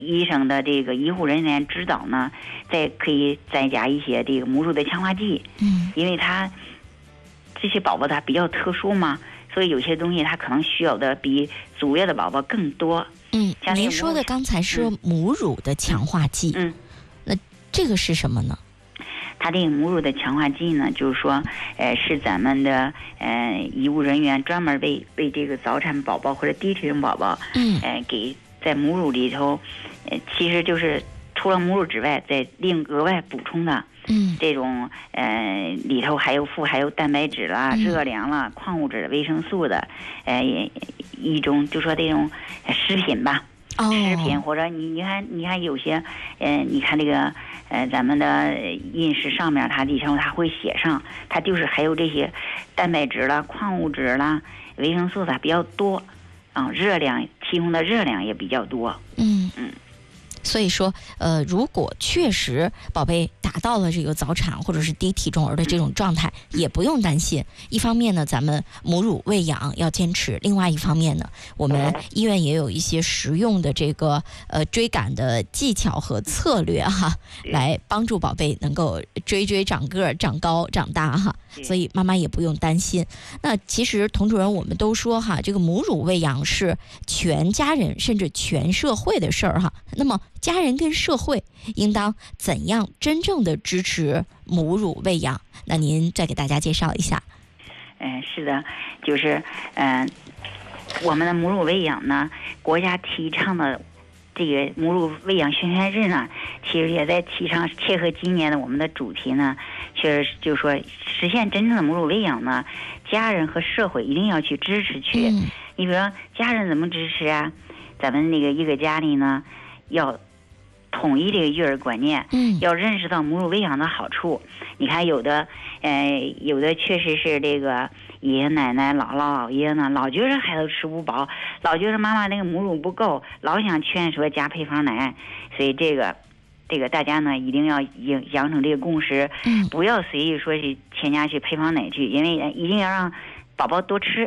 医生的这个医护人员指导呢，可以再加一些这个母乳的强化剂。因为这些宝宝他比较特殊嘛，所以有些东西他可能需要的比足月的宝宝更多。 像您说的刚才是母乳的强化剂。那这个是什么呢？ 它这个母乳的强化剂呢，就是说，是咱们的医务人员专门为这个早产宝宝或者低体重宝宝，给在母乳里头，其实就是除了母乳之外，再另额外补充的。这种里头还有蛋白质啦、热量啦、矿物质、维生素的，一种就说这种食品吧。食品或者你看有些你看这个咱们的饮食上面，它里头它会写上，它就是还有这些蛋白质啦、矿物质啦、维生素它比较多热量提供的热量也比较多。 所以说如果确实宝贝达到了这个早产或者是低体重儿的这种状态，也不用担心。一方面呢，咱们母乳喂养要坚持，另外一方面呢，我们医院也有一些实用的这个追赶的技巧和策略来帮助宝贝能够追长个儿、长高、长大所以妈妈也不用担心。那其实童主任我们都说这个母乳喂养是全家人甚至全社会的事儿那么家人跟社会应当怎样真正的支持母乳喂养？那您再给大家介绍一下。 是的，就是我们的母乳喂养呢，国家提倡的这个母乳喂养宣传日呢，其实也在提倡，切合今年的我们的主题呢，确实就是说实现真正的母乳喂养呢，家人和社会一定要去支持去。你比如说家人怎么支持啊？咱们那个一个家里呢，要统一这个育儿观念，要认识到母乳喂养的好处。你看有的确实是这个爷爷奶奶、姥姥姥爷呢，老觉着孩子吃不饱，老觉着妈妈那个母乳不够，老想劝说加配方奶。所以这个大家呢一定要养成这个共识，不要随意说是全家去配方奶去，因为一定要让宝宝多吃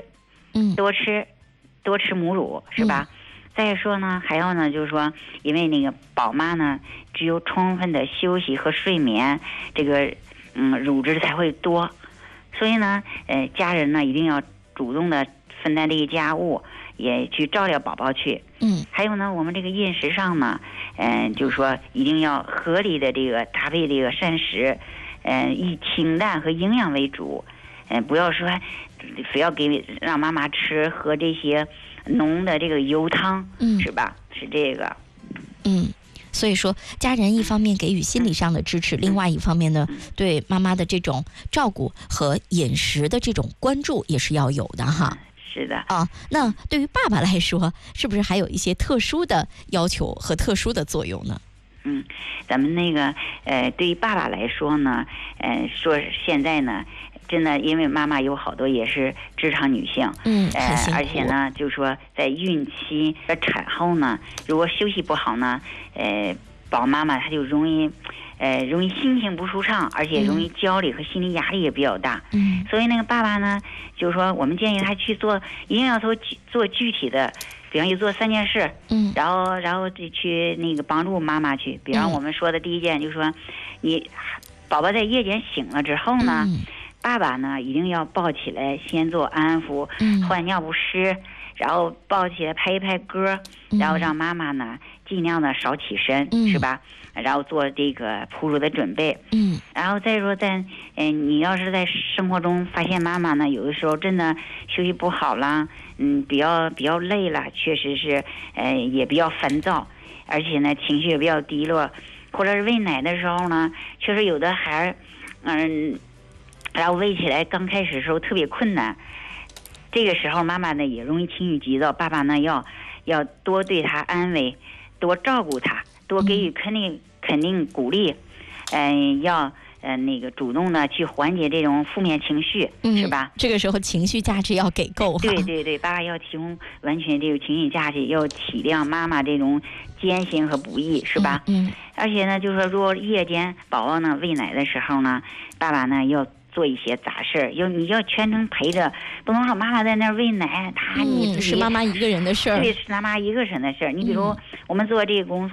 母乳，是吧？再说呢，还要呢，就是说，因为那个宝妈呢，只有充分的休息和睡眠，这个乳汁才会多。所以呢，家人呢一定要主动的分担这个家务，也去照料宝宝去。还有呢，我们这个饮食上呢，就是说一定要合理的这个搭配这个膳食，以清淡和营养为主，不要说非要让妈妈喝这些浓的这个油汤，是吧？是这个。 所以说家人一方面给予心理上的支持，另外一方面呢，对妈妈的这种照顾和饮食的这种关注也是要有的是的那对于爸爸来说，是不是还有一些特殊的要求和特殊的作用呢？ 咱们那个对于爸爸来说呢，说现在呢，真的因为妈妈有好多也是职场女性，而且呢，就是说在孕期和产后呢，如果休息不好呢，宝妈妈她就容易心情不舒畅，而且容易焦虑和心理压力也比较大。所以那个爸爸呢，就是说我们建议他去做，一定要做具体的，比方就做3件事，然后就去那个帮助妈妈去。比方我们说的第一件就是说，你宝宝在夜间醒了之后呢，爸爸呢一定要抱起来先做安抚，换尿不湿，然后抱起来拍一拍歌，然后让妈妈呢尽量的少起身，是吧？然后做这个哺乳的准备，然后再说你要是在生活中发现妈妈呢有的时候真的休息不好啦，比较累了，确实是也比较烦躁，而且呢情绪也比较低落，或者是喂奶的时候呢，确实有的孩儿然后喂起来刚开始的时候特别困难，这个时候妈妈呢也容易情绪急躁，爸爸呢要多对他安慰，多照顾他，多给予肯定鼓励，要那个主动的去缓解这种负面情绪，是吧？ 这个时候情绪价值要给够。 对，爸爸要提供完全这个情绪价值，要体谅妈妈这种艰辛和不易，是吧？而且呢，就是说，如果夜间宝宝呢喂奶的时候呢，爸爸呢要做一些杂事，你要全程陪着，不能说妈妈在那儿喂奶，你自己是妈妈一个人的事儿。 对，是妈妈一个人的事儿。你比如我们做这个工作。